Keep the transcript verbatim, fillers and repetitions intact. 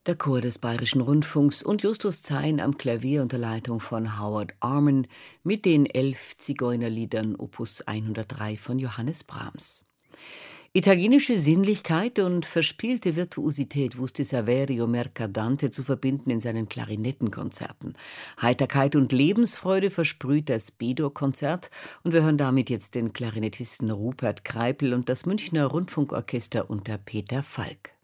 Der Chor des Bayerischen Rundfunks und Justus Zein am Klavier unter Leitung von Howard Arman mit den elf Zigeunerliedern Opus hundertdrei von Johannes Brahms. Italienische Sinnlichkeit und verspielte Virtuosität wusste Saverio Mercadante zu verbinden in seinen Klarinettenkonzerten. Heiterkeit und Lebensfreude versprüht das B-Dur-Konzert und wir hören damit jetzt den Klarinettisten Rupert Kreipel und das Münchner Rundfunkorchester unter Peter Falk.